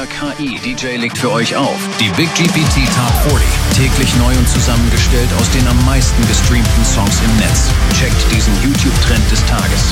neuer KI-DJ legt für euch auf. Die Big GPT Top 40. Täglich neu und zusammengestellt aus den am meisten gestreamten Songs im Netz. Checkt diesen YouTube-Trend des Tages.